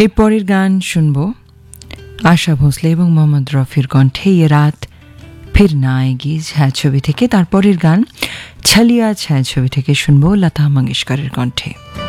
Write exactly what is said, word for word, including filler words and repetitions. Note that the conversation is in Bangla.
এই পরের গান শুনব আশা ভোসলে এবং মোহাম্মদ রফির কণ্ঠে। ये रात फिर ना आएगी ছায়াছবি থেকে। তারপরের গান ছলিয়া ছায়াছবি থেকে শুনব লতা মঙ্গেশকরের কণ্ঠে।